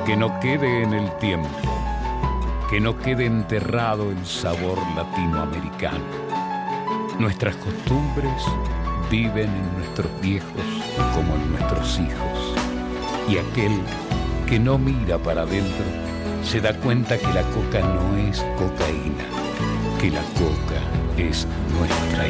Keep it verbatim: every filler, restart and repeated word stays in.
Que no quede en el tiempo, que no quede enterrado el sabor latinoamericano. Nuestras costumbres viven en nuestros viejos como en nuestros hijos. Y aquel que no mira para adentro se da cuenta que la coca no es cocaína, que la coca es nuestra